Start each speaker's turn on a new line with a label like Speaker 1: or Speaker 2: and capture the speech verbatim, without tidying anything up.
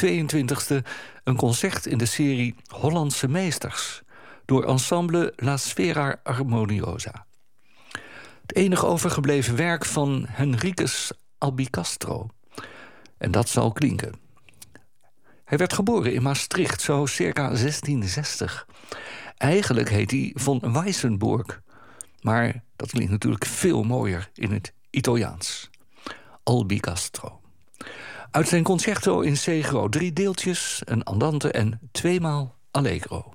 Speaker 1: tweeëntwintigste een concert in de serie Hollandse Meesters door ensemble La Sfera Armoniosa. Het enige overgebleven werk van Henricus Albicastro. En dat zal klinken. Hij werd geboren in Maastricht, zo circa zestienzestig. Eigenlijk heet hij von Weissenburg. Maar dat klinkt natuurlijk veel mooier in het Italiaans. Albicastro. Uit zijn concerto in C groot drie deeltjes, een andante en tweemaal allegro.